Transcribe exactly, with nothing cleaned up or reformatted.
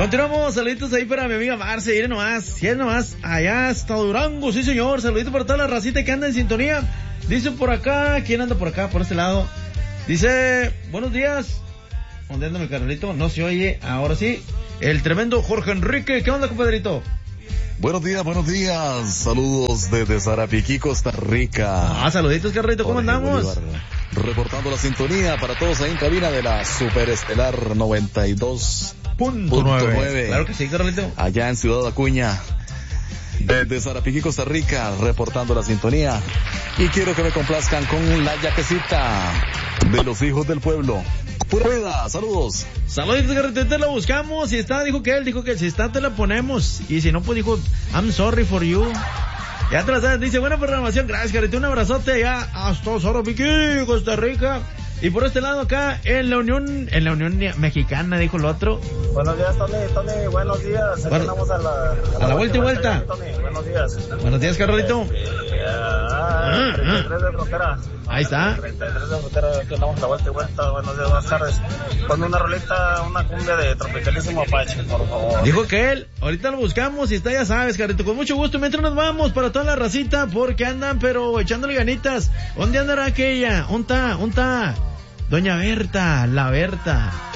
Continuamos, saluditos ahí para mi amiga Marce, miren nomás, miren nomás, allá hasta Durango, sí señor, saluditos para toda la racita que anda en sintonía. Dice por acá, ¿quién anda por acá, por este lado? Dice, buenos días, ¿dónde anda mi carnalito? No se oye, ahora sí, el tremendo Jorge Enrique, ¿qué onda, compadrito? Buenos días, buenos días, saludos desde Sarapiquí, Costa Rica. Ah, saluditos, carnalito, ¿cómo Jorge andamos? Bolívar, reportando la sintonía para todos ahí en cabina de la Superestelar noventa y dos punto nueve. Claro que sí, carnalito. Allá en Ciudad Acuña, desde Sarapiquí, Costa Rica, reportando la sintonía. Y quiero que me complazcan con la yaquecita de los hijos del pueblo. Pura vida, saludos. Saludos, carnalito, te la buscamos. Si está, dijo que él, dijo que si está te la ponemos. Y si no, pues dijo, I'm sorry for you. Ya te la sabes, dice, buena programación, gracias, carnalito, un abrazote ya hasta Sarapiquí, Costa Rica. Y por este lado acá, en la Unión, en la Unión Mexicana, dijo el otro. Buenos días, Tony, Tony, buenos días. Aquí bueno, andamos a la, a a la, la vuelta y vuelta. vuelta. Tony, buenos días. Buenos días, carnalito. Ah, treinta y tres de frontera. Ahí está. treinta y tres de frontera, aquí andamos a la vuelta y vuelta. Buenos días, buenas tardes. Ponme una rolita, una cumbia de Tropicalísimo Apache, por favor. Dijo que él, ahorita lo buscamos y está, ya sabes, carnalito, con mucho gusto. Mientras nos vamos para toda la racita, porque andan, pero echándole ganitas. ¿Dónde andará aquella? ¿Unta? ¿Unta? Doña Berta, la Berta.